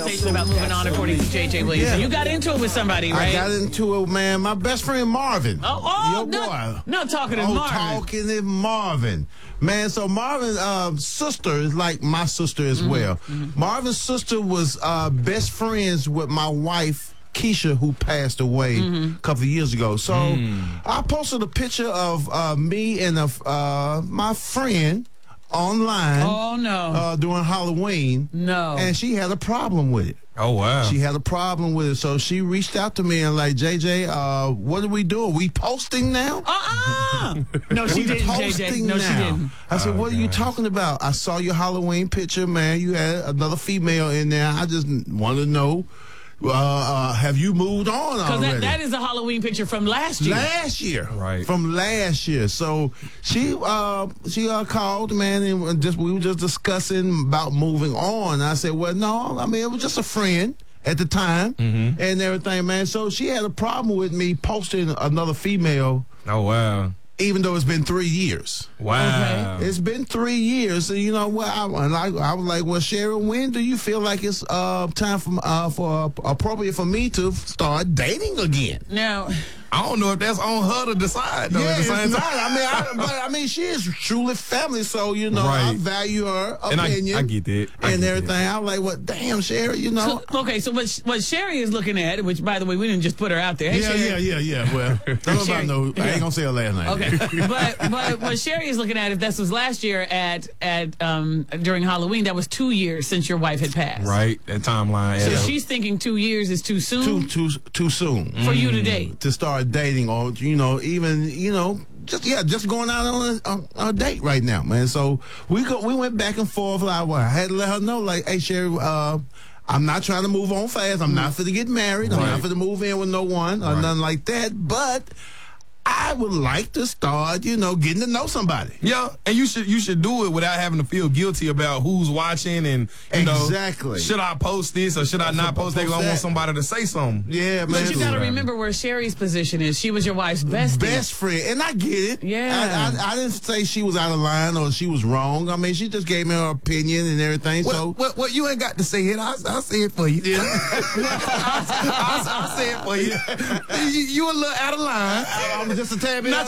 conversation about moving on, according to J.J. Williamson. Yeah. You got into it with somebody, right? I got into it, man. My best friend Marvin. Your boy. Not talking to Marvin. Talking to Marvin. Man, so Marvin's sister is like my sister as well. Marvin's sister was best friends with my wife, Keisha, who passed away a couple of years ago. So I posted a picture of me and my friend online. Oh, no. During Halloween. No. And she had a problem with it. Oh, wow. She had a problem with it. So she reached out to me and like, JJ, what are we doing? We posting now? No, she didn't, posting JJ. No, she now. didn't. I said, what are you talking about? I saw your Halloween picture, man. You had another female in there. I just want to know, have you moved on already? Because that is a Halloween picture from last year. Last year. Right. From last year. So she called, man, and we were just discussing about moving on. I said, well, no, I mean, it was just a friend at the time and everything, man. So she had a problem with me posting another female. Oh, wow. Even though it's been 3 years. Wow. Okay. It's been 3 years. So, you know what? I was like, well, Sharon, when do you feel like it's time for appropriate for me to start dating again? Now, I don't know if that's on her to decide, though. Yeah, at the same it's not. time. I mean, she is truly family, so, you know, Right. I value her And opinion. I get that. And everything. I'm like, well, damn, Sharon, you know. so what Sherry is looking at, which, by the way, we didn't just put her out there. Hey, Sherry. Yeah. Well, nobody knows. I ain't gonna say her last name. Okay, but what Sherry is looking at, if this was last year during Halloween, that was 2 years since your wife had passed. Right. That timeline. So yeah. she's thinking 2 years is too soon Too soon for you to date. to start dating, or you know, even just going out on a date right now, man. So we went back and forth. Like, I had to let her know, like, hey, Sherry, I'm not trying to move on fast. I'm not fit to get married. I'm not fit to move in with no one or nothing like that. But I would like to start, getting to know somebody. Yeah, and you should do it without having to feel guilty about who's watching and Exactly. should I post this or should I not post that? 'Cause I want somebody to say something. Yeah, man. But you got to remember where Sherry's position is. She was your wife's best friend, and I get it. Yeah, I didn't say she was out of line or she was wrong. I mean, she just gave me her opinion and everything. Well, you ain't got to say it. I'll say it for you. Yeah. I'll say it for you. You a little out of line. I'm just a tad bit.